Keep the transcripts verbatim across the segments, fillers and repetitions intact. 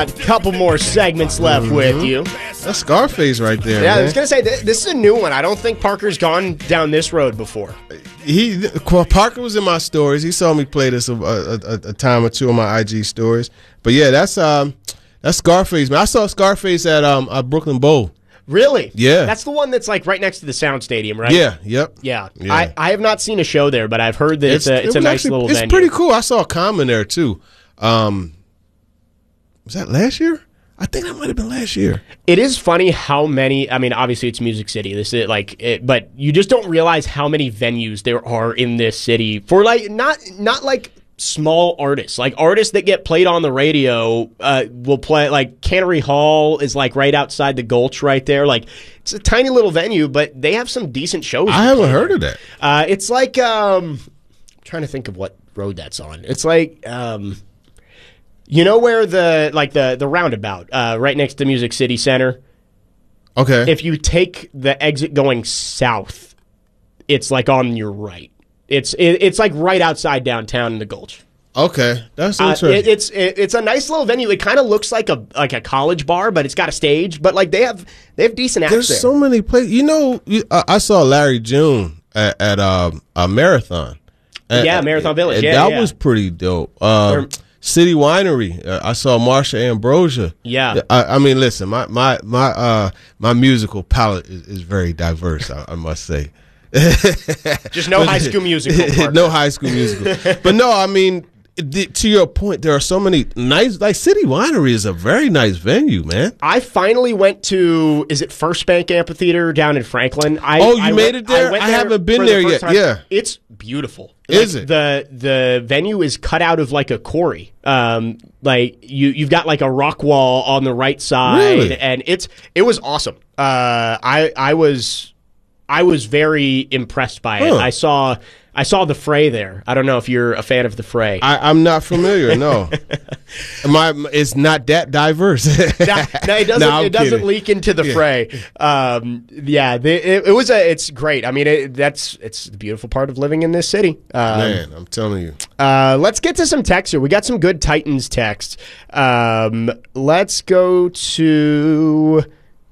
A couple more segments left mm-hmm. with you. That's Scarface right there. Yeah, man. I was gonna say th- this is a new one. I don't think Parker's gone down this road before. He Parker was in my stories. He saw me play this a, a, a, a time or two on my I G stories. But yeah, that's um that's Scarface. Man, I saw Scarface at um at Brooklyn Bowl. Really? Yeah. That's the one that's like right next to the Sound Stadium, right? Yeah. Yep. Yeah. yeah. I, I have not seen a show there, but I've heard that it's, it's a it's it a nice actually, little it's venue. It's pretty cool. I saw Common there too. Um, was that last year? I think that might have been last year. It is funny how many. I mean, obviously it's Music City. This is like, it, but you just don't realize how many venues there are in this city for like not not like small artists, like artists that get played on the radio. Uh, will play like Cannery Hall is like right outside the Gulch, right there. Like it's a tiny little venue, but they have some decent shows. I haven't heard of that. Uh, it's like um, I'm trying to think of what road that's on. It's like. Um, You know where the like the the roundabout uh, right next to Music City Center? Okay. If you take the exit going south, it's like on your right. It's it, it's like right outside downtown in the Gulch. Okay, that's Uh, interesting. it, it's it, it's a nice little venue. It kind of looks like a like a college bar, but it's got a stage. But like they have they have decent acts There's there. so many places. You know, you- I I saw Larry June at, at um, a marathon. Yeah, And- Marathon Village. and Yeah, that yeah. was pretty dope. Um, City Winery. Uh, I saw Marsha Ambrosia. Yeah. I, I mean, listen, my my my uh my musical palette is, is very diverse. I, I must say. Just no High School Musical. Parker. No High School Musical. But no, I mean, the, to your point, there are so many nice. Like City Winery is a very nice venue, man. I finally went to, is it First Bank Amphitheater down in Franklin? I, Oh, you I made went, it there? I, went I haven't been for there the first yet. time. Yeah. It's beautiful. Is Like, it? The the venue is cut out of like a quarry. Um, like you you've got like a rock wall on the right side, Really? and it's it was awesome. Uh, I I was I was very impressed by it. Huh. I saw I saw the Fray there. I don't know if you're a fan of the Fray. I, I'm not familiar. No, my it's not that diverse. no, no, it doesn't. No, I'm it doesn't kidding. leak into the Yeah. fray. Um, yeah, the, it, it was a. It's great. I mean, it, that's it's the beautiful part of living in this city. Um, Man, I'm telling you. uh, let's get to some text here. We got some good Titans text. Um, let's go to.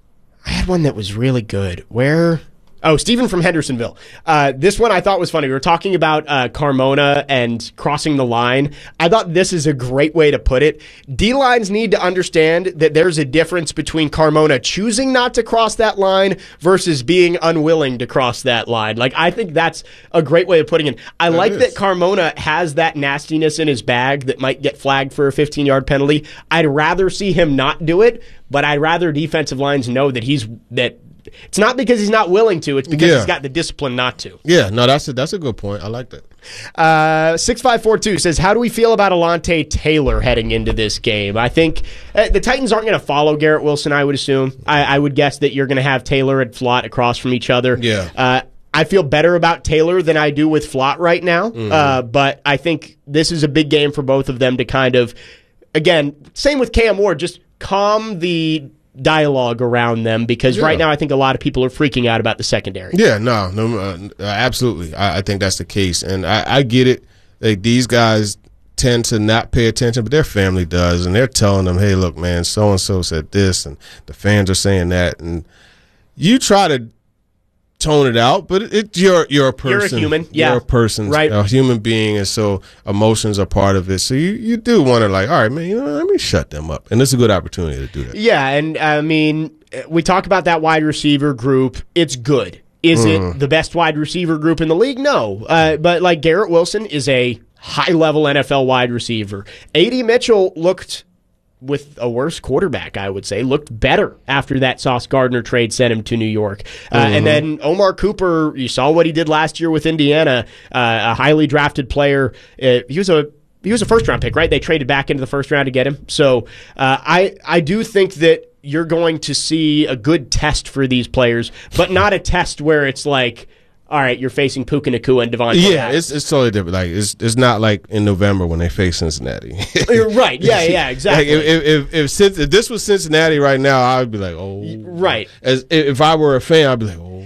I had one that was really good. Where? Oh, Stephen from Hendersonville. Uh, this one I thought was funny. We were talking about uh, Carmona and crossing the line. I thought this is a great way to put it. D-lines need to understand that there's a difference between Carmona choosing not to cross that line versus being unwilling to cross that line. Like, I think that's a great way of putting it. I like is. that Carmona has that nastiness in his bag that might get flagged for a fifteen-yard penalty. I'd rather see him not do it, but I'd rather defensive lines know that he's that. It's not because he's not willing to. It's because Yeah. he's got the discipline not to. Yeah, no, that's a, that's a good point. I like that. Uh, six five four two says, how do we feel about Alontae Taylor heading into this game? I think uh, the Titans aren't going to follow Garrett Wilson, I would assume. I, I would guess that you're going to have Taylor and Flott across from each other. Yeah. Uh, I feel better about Taylor than I do with Flott right now. Mm-hmm. Uh, but I think this is a big game for both of them to kind of, again, same with Cam Ward, just calm the dialogue around them, because Yeah. right now I think a lot of people are freaking out about the secondary. Yeah, no, no, uh, absolutely. I, I think that's the case, and I, I get it. Like these guys tend to not pay attention, but their family does, and they're telling them, "Hey, look, man, so and so said this, and the fans are saying that," and you try to tone it out, but it, it you're you're a person. You're a human, yeah. You're a person, Right. a human being, and so emotions are part of it. So you, you do want to like, all right, man, you know, let me shut them up, and it's a good opportunity to do that. Yeah, and I mean, we talk about that wide receiver group. It's good. Is Mm. it the best wide receiver group in the league? No. Uh, but like Garrett Wilson is a high-level N F L wide receiver. A D Mitchell looked, with a worse quarterback, I would say, looked better after that Sauce Gardner trade sent him to New York. Uh, Mm-hmm. And then Omar Cooper, you saw what he did last year with Indiana, uh, a highly drafted player. Uh, he was a he was a first round pick, right? They traded back into the first round to get him. So uh, I I do think that you're going to see a good test for these players, but not a test where it's like, all right, you're facing Puka Nacua and Devontae Yeah, Adams. it's it's totally different. Like it's it's not like in November when they face Cincinnati. You're right. Yeah, yeah, exactly. Like if, if, if, Cin- if this was Cincinnati right now, I would be like, oh, Right. As if I were a fan, I'd be like, oh my.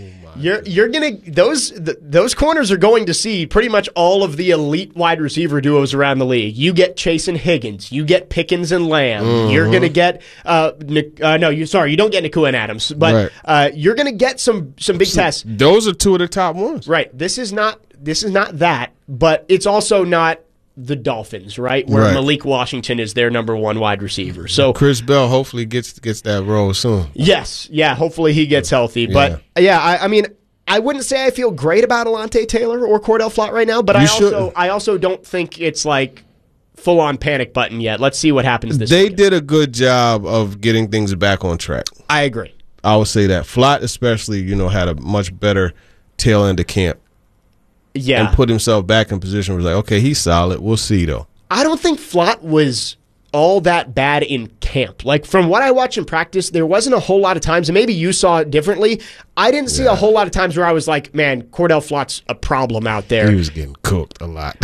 You're you're gonna those th- those corners are going to see pretty much all of the elite wide receiver duos around the league. You get Chase and Higgins, you get Pickens and Lamb. Mm-hmm. You're gonna get uh, Nic- uh no, you sorry, you don't get Nakua and Adams, but right. uh, you're gonna get some some big so tests. Those are two of the top ones. Right. This is not this is not that, but it's also not the Dolphins, right? Where right. Malik Washington is their number one wide receiver. So Chris Bell hopefully gets gets that role soon. Yes, yeah, hopefully he gets healthy. Yeah. But yeah, I, I mean, I wouldn't say I feel great about Alontae Taylor or Cordell Flott right now, but You I also shouldn't. I also don't think it's like full on panic button yet. Let's see what happens this They weekend. did a good job of getting things back on track. I agree. I would say that Flott especially, you know, had a much better tail end of camp Yeah. and put himself back in position. Was like, okay, he's solid. We'll see though. I don't think Flott was all that bad in camp. Like, from what I watched in practice, there wasn't a whole lot of times, and maybe you saw it differently. I didn't see Yeah. a whole lot of times where I was like, man, Cordell Flott's a problem out there. He was getting cooked a lot.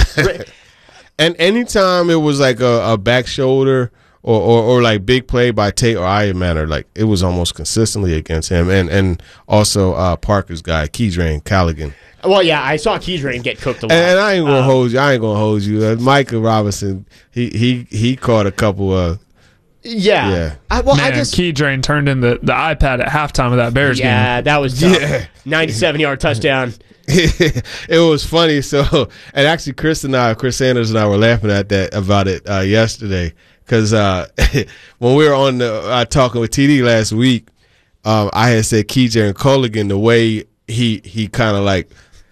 And anytime it was like a, a back shoulder or, or, or like big play by Tate or Iron Manor, like it was almost consistently against him. And and also uh, Parker's guy, Keydrain Callaghan. Well, yeah, I saw Keydrain get cooked a lot. And, and I ain't gonna Um, hold you. I ain't gonna hold you. Uh, Micah Robinson, he he he caught a couple of Yeah. Yeah. I, well, Man, I just Key Drain turned in the, the iPad at halftime of that Bears yeah, game. that was tough. Yeah. ninety-seven yard touchdown. it was funny. So, and actually, Chris and I, Chris Sanders and I were laughing at that about it uh, yesterday because uh, when we were on the uh, talking with T D last week, um, I had said Keyjay and Colligan, the way he he kind of like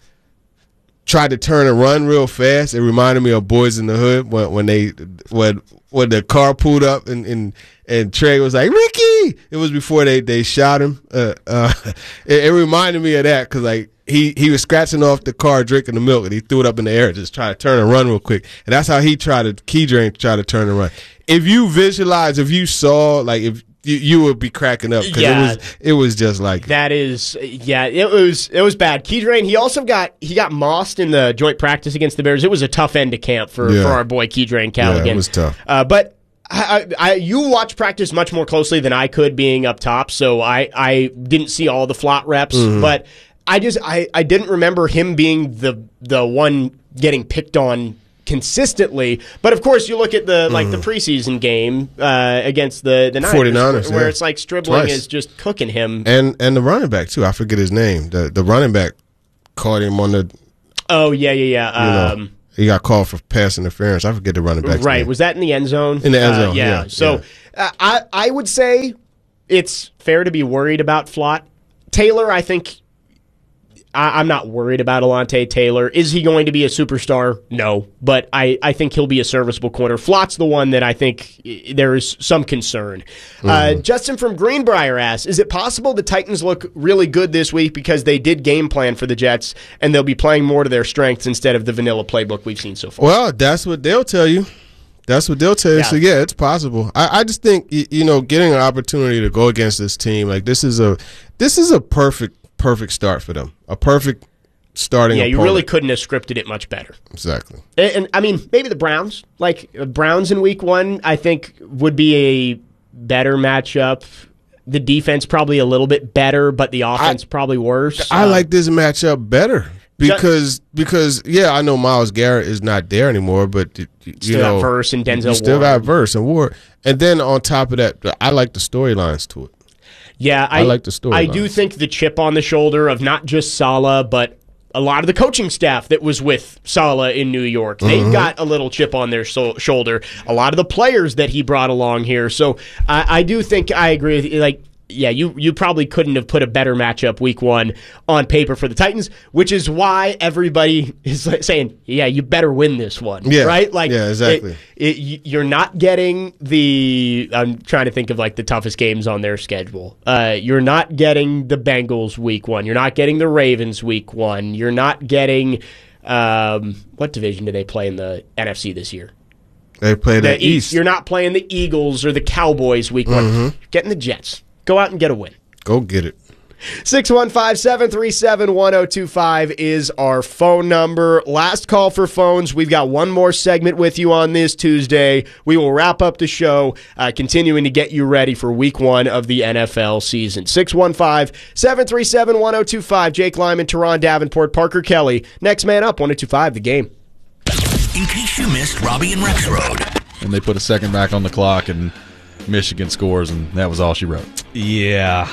tried to turn and run real fast. It reminded me of Boys in the Hood when when they when when the car pulled up and and, and Trey was like, Ricky. It was before they they shot him. Uh, uh, it, it reminded me of that because like. He he was scratching off the car, drinking the milk, and he threw it up in the air, just trying to turn and run real quick. And that's how he tried to key drain, try to turn and run. If you visualize, if you saw, like if you, you would be cracking up because Yeah. it was it was just like That is, yeah, it was it was bad. Keydrain, he also got he got mossed in the joint practice against the Bears. It was a tough end to camp for, Yeah. for our boy Keydrain yeah, Callaghan. it was tough. Uh, but I, I, you watch practice much more closely than I could, being up top. So I, I didn't see all the Flott reps, Mm-hmm. but I just I, I didn't remember him being the the one getting picked on consistently. But of course, you look at the like the preseason game uh, against the the Niners, forty-niners, where yeah. it's like Stribling Twice. is just cooking him. and and the running back too. I forget his name. The the running back caught him on the. Oh yeah, yeah, yeah. You know, Um, he got called for pass interference. I forget the running back. right. Was that in the end zone? In the end Uh, zone, yeah. yeah, So Uh, I I would say it's fair to be worried about Flott. Taylor, I think. I, I'm not worried about Alontae Taylor. Is he going to be a superstar? No, but I, I think he'll be a serviceable corner. Flott's the one that I think i- there is some concern. Uh, Justin from Greenbrier asks, is it possible the Titans look really good this week because they did game plan for the Jets and they'll be playing more to their strengths instead of the vanilla playbook we've seen so far? Well, that's what they'll tell you. That's what they'll tell you. Yeah. So yeah, it's possible. I, I just think y- you know, getting an opportunity to go against this team, like this is a this is a perfect perfect start for them. A perfect starting. Yeah, you opponent. really couldn't have scripted it much better. exactly. And, and I mean, maybe the Browns, like uh, Browns in week one, I think would be a better matchup. The defense probably a little bit better, but the offense probably worse. I Uh, like this matchup better because because yeah, I know Myles Garrett is not there anymore, but y- y- you still know, got Verse and Denzel you still Ward. got Verse and Ward, and then on top of that, I like the storylines to it. Yeah, I, I like the storylines. I do think the chip on the shoulder of not just Saleh, but a lot of the coaching staff that was with Saleh in New York, Mm-hmm. they've got a little chip on their so- shoulder. A lot of the players that he brought along here. So I, I do think I agree with you. Like, yeah, you, you probably couldn't have put a better matchup week one on paper for the Titans, which is why everybody is like saying, yeah, you better win this one. Yeah. Right? Like, Yeah, exactly. It, it, you're not getting the. I'm trying to think of like the toughest games on their schedule. Uh, you're not getting the Bengals week one. You're not getting the Ravens week one. You're not getting. Um, what division do they play in the N F C this year? They play the, The East. You're not playing the Eagles or the Cowboys week one. Mm-hmm. You're getting the Jets. Go out and get a win. Go get it. six one five, seven three seven, one oh two five is our phone number. Last call for phones. We've got one more segment with you on this Tuesday. We will wrap up the show, uh, continuing to get you ready for week one of the N F L season. six one five, seven three seven, one oh two five. Jake Lyman, Teron Davenport, Parker Kelly. Next man up, one oh two five, the game. In case you missed Robbie and Rex Road. And they put a second back on the clock, and Michigan scores, and that was all she wrote. Yeah,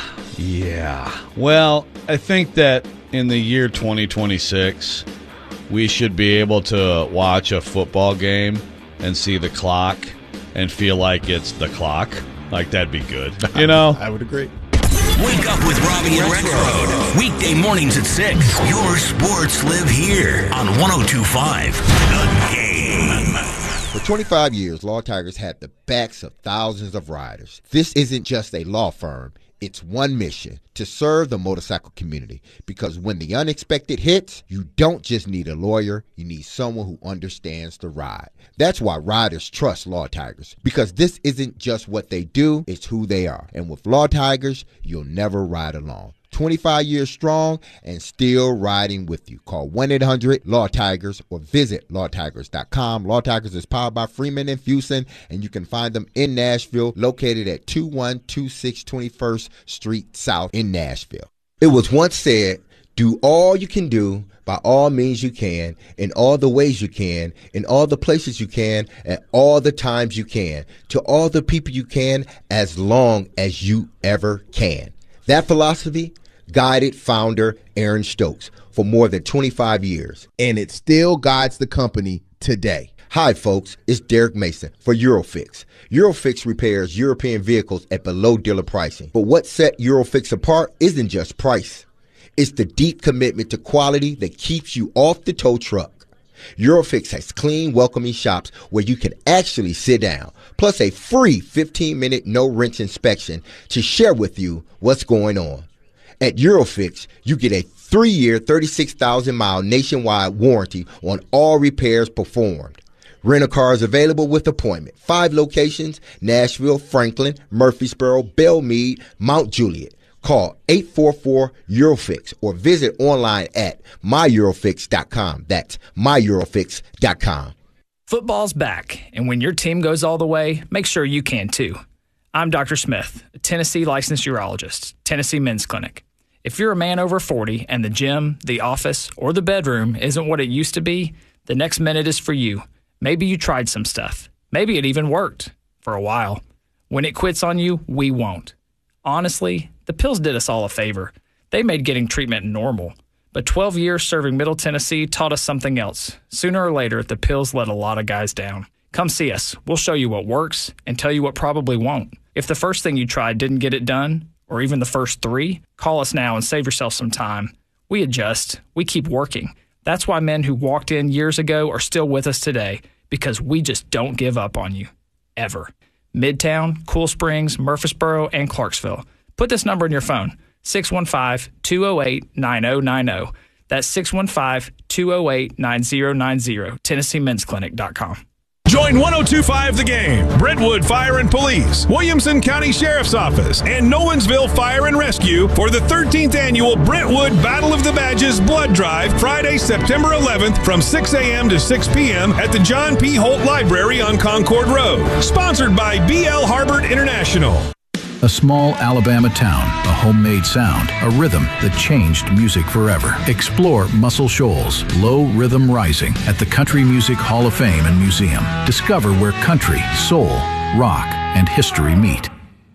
yeah. Well, I think that in the year twenty twenty-six, we should be able to watch a football game and see the clock and feel like it's the clock. Like, that'd be good. You know? I would agree. Wake up with Robbie and Rex Road. Weekday mornings at six. Your sports live here on one oh two five The Game. For twenty-five years, Law Tigers had the backs of thousands of riders. This isn't just a law firm. It's one mission, to serve the motorcycle community. Because when the unexpected hits, you don't just need a lawyer, you need someone who understands the ride. That's why riders trust Law Tigers. Because this isn't just what they do, it's who they are. And with Law Tigers, you'll never ride alone. twenty-five years strong and still riding with you. Call one eight hundred law tigers or visit law tigers dot com. Law Tigers is powered by Freeman and Fuson, and you can find them in Nashville, located at two one two six twenty-first Street South in Nashville. It was once said, do all you can do by all means you can, in all the ways you can, in all the places you can, at all the times you can, to all the people you can, as long as you ever can. That philosophy guided founder Aaron Stokes for more than twenty-five years. And it still guides the company today. Hi, folks. It's Derek Mason for Eurofix. Eurofix repairs European vehicles at below dealer pricing. But what set Eurofix apart isn't just price. It's the deep commitment to quality that keeps you off the tow truck. Eurofix has clean, welcoming shops where you can actually sit down, plus a free fifteen minute no-wrench inspection to share with you what's going on. At Eurofix, you get a three-year, thirty-six thousand mile nationwide warranty on all repairs performed. Rent-a-car is available with appointment. Five locations: Nashville, Franklin, Murfreesboro, Belmead, Mount Juliet. Call eight four four Eurofix or visit online at my eurofix dot com. That's my eurofix dot com. Football's back, and when your team goes all the way, make sure you can too. I'm Doctor Smith, a Tennessee licensed urologist, Tennessee Men's Clinic. If you're a man over forty and the gym, the office, or the bedroom isn't what it used to be, the next minute is for you. Maybe you tried some stuff. Maybe it even worked for a while. When it quits on you, we won't. Honestly, the pills did us all a favor. They made getting treatment normal. But twelve years serving Middle Tennessee taught us something else. Sooner or later, the pills let a lot of guys down. Come see us. We'll show you what works and tell you what probably won't. If the first thing you tried didn't get it done, or even the first three, call us now and save yourself some time. We adjust. We keep working. That's why men who walked in years ago are still with us today, because we just don't give up on you. Ever. Midtown, Cool Springs, Murfreesboro, and Clarksville. Put this number in your phone, six one five, two oh eight, nine oh nine oh. That's six one five, two oh eight, nine oh nine oh, Tennessee Men's Clinic dot com. Join one oh two five The Game, Brentwood Fire and Police, Williamson County Sheriff's Office, and Nolensville Fire and Rescue for the thirteenth Annual Brentwood Battle of the Badges Blood Drive, Friday, September eleventh from six a.m. to six p.m. at the John P. Holt Library on Concord Road. Sponsored by B L Harbert International. A small Alabama town, a homemade sound, a rhythm that changed music forever. Explore Muscle Shoals, Low Rhythm Rising at the Country Music Hall of Fame and Museum. Discover where country, soul, rock, and history meet.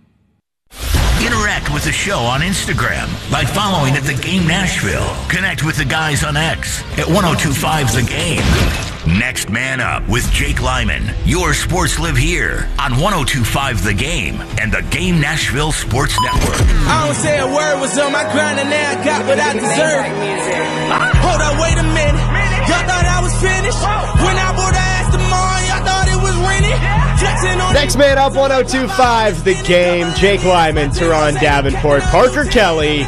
Interact with the show on Instagram by following at The Game Nashville. Connect with the guys on X at one oh two five The Game. Next Man Up with Jake Lyman. Your sports live here on one oh two five The Game and the Game Nashville Sports Network. I don't say a word, was on my grind and now I got what I deserve. Hold up, wait a minute. Y'all thought I was finished. When I bought the ass tomorrow, y'all thought it was rented. Next Man Up, one oh two five The Game. Jake Lyman, Teron Davenport, Parker Kelly.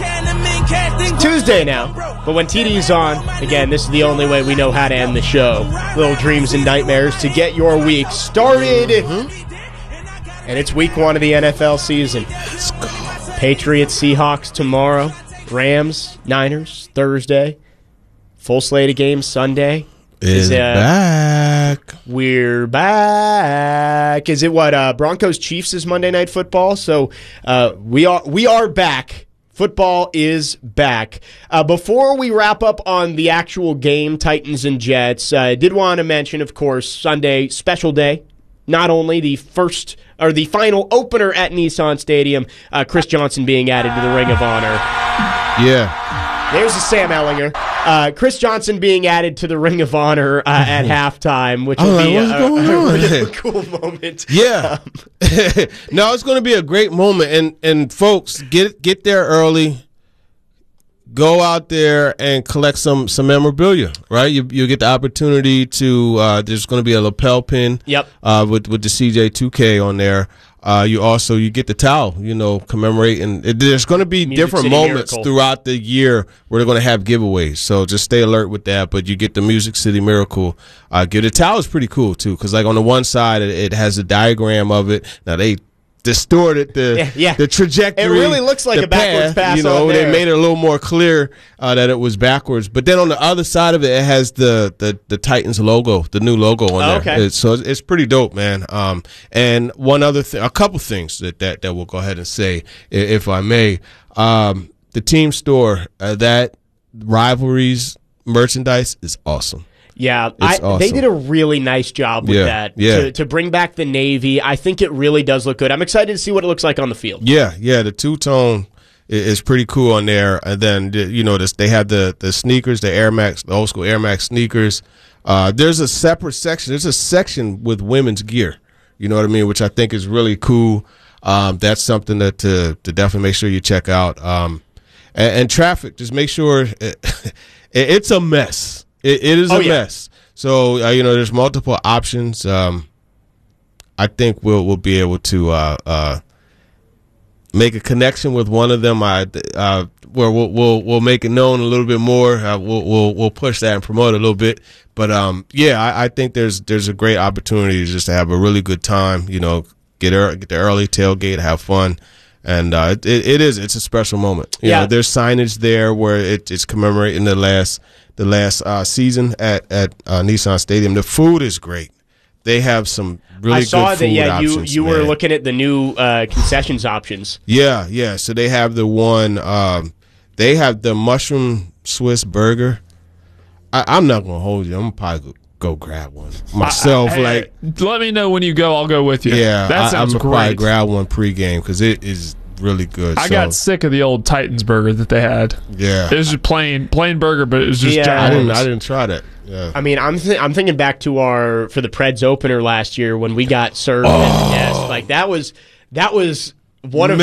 It's Tuesday now, but when T D's on, again, this is the only way we know how to end the show. Little dreams and nightmares to get your week started. Mm-hmm. And it's week one of the N F L season. Let's go. Patriots, Seahawks tomorrow. Rams, Niners, Thursday. Full slate of games Sunday. Is, Is it back? We're back. Is it what uh, Broncos Chiefs is Monday Night Football? So uh, we are we are back. Football is back. Uh, before we wrap up on the actual game, Titans and Jets, I uh, did want to mention, of course, Sunday special day. Not only the first or the final opener at Nissan Stadium, uh, Chris Johnson being added to the Ring of Honor. Yeah. There's a Sam Ellinger. Uh, Chris Johnson being added to the Ring of Honor uh, at halftime, which will be a, a, a really cool moment. Yeah. No, it's going to be a great moment. And and folks, get get there early. Go out there and collect some some memorabilia, right? You you get the opportunity to. Uh, there's going to be a lapel pin. Yep. Uh, with with the C J two K on there. Uh, you also you get the towel, you know, commemorating. There's going to be Music different City moments Miracle. throughout the year where they're going to have giveaways. So just stay alert with that. But you get the Music City Miracle. Uh, get the towel is pretty cool too, because like on the one side it, it has a diagram of it. Now they distorted the yeah, yeah. the trajectory. It really looks like the a backwards path, pass. You know, on there. they made it a little more clear uh, that it was backwards. But then on the other side of it, it has the the, the Titans logo, the new logo on Oh, there. okay. It's, so it's, it's pretty dope, man. Um, and one other thing, a couple things that, that that we'll go ahead and say, i- if I may. Um, the team store, uh, that rivalries merchandise is awesome. Yeah, I, awesome. they did a really nice job with Yeah, that yeah. to, to bring back the Navy. I think it really does look good. I'm excited to see what it looks like on the field. Yeah, yeah, the two tone is pretty cool on there. And then the- you know this, they have the the sneakers, the Air Max, the old school Air Max sneakers. Uh, there's a separate section. There's a section with women's gear. You know what I mean? Which I think is really cool. Um, that's something that to to definitely make sure you check out. Um, and, and traffic, just make sure it, it, it's a mess. It, it is Oh, a yeah. mess. So uh, you know, there's multiple options. Um, I think we'll we'll be able to uh, uh, make a connection with one of them. I uh, where we'll we'll we'll make it known a little bit more. Uh, we'll we'll we'll push that and promote it a little bit. But um, yeah, I, I think there's there's a great opportunity just to have a really good time. You know, get er, get the early tailgate, have fun. And uh, it, it is it's a special moment. You Yeah. know, there's signage there where it, it's commemorating the last the last uh, season at at uh, Nissan Stadium. The food is great. They have some really I saw good that. food Yeah, you options, you were man. looking at the new uh, concessions options. Yeah, yeah. So they have the one. Um, they have the mushroom Swiss burger. I, I'm not gonna hold you. I'm gonna probably go, go grab one myself. I- hey, like, let me know when you go. I'll go with you. yeah, that I, sounds I'm gonna probably great. grab one pregame because it is really good. I so, got sick of the old Titans burger that they had. Yeah, It was just plain plain burger, but it was just Yeah. I didn't. ginormous. I didn't try that. Yeah. I mean, I'm th- I'm thinking back to our for the Preds opener last year when we got served. And yes, like that was that was one of